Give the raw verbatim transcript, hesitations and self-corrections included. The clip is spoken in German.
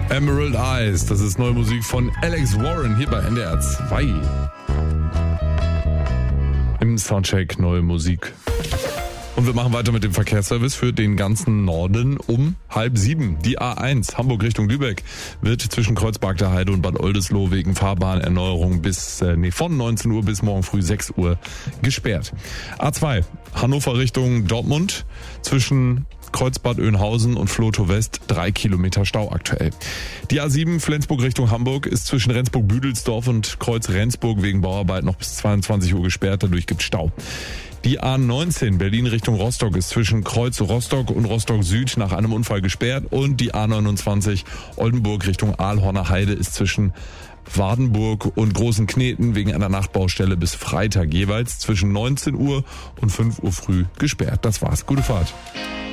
Emerald Eyes, das ist neue Musik von Alex Warren hier bei N D R zwei. Im Soundcheck neue Musik. Und wir machen weiter mit dem Verkehrsservice für den ganzen Norden um halb sieben. Die A eins Hamburg Richtung Lübeck wird zwischen Kreuzberg der Heide und Bad Oldesloe wegen Fahrbahnerneuerung bis äh, nee, von neunzehn Uhr bis morgen früh sechs Uhr gesperrt. A zwei Hannover Richtung Dortmund zwischen Kreuzbad Oeynhausen und Vlotho West drei Kilometer Stau aktuell. Die A sieben Flensburg Richtung Hamburg ist zwischen Rendsburg-Büdelsdorf und Kreuz Rendsburg wegen Bauarbeit noch bis zweiundzwanzig Uhr gesperrt, dadurch gibt es Stau. Die A neunzehn Berlin Richtung Rostock ist zwischen Kreuz Rostock und Rostock Süd nach einem Unfall gesperrt und die A neunundzwanzig Oldenburg Richtung Aalhorner Heide ist zwischen Wardenburg und Großen Kneten wegen einer Nachtbaustelle bis Freitag jeweils zwischen neunzehn Uhr und fünf Uhr früh gesperrt. Das war's. Gute Fahrt.